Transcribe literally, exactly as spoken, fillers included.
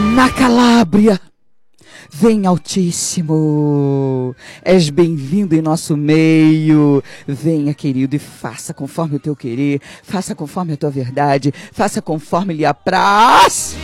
na Calábria. Vem, Altíssimo, és bem-vindo em nosso meio. Venha, querido, e faça conforme o teu querer, faça conforme a tua verdade, faça conforme lhe apraz.